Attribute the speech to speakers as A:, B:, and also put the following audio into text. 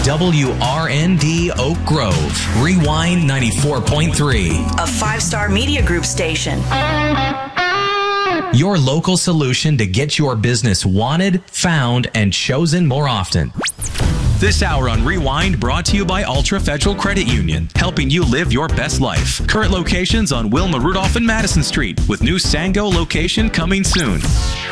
A: WRND Oak Grove. Rewind 94.3.
B: A 5-star media group station.
A: Your local solution to get your business wanted, found, and chosen more often. This hour on Rewind brought to you by Ultra Federal Credit Union, helping you live your best life. Current locations on Wilma Rudolph and Madison Street, with new Sango location coming soon.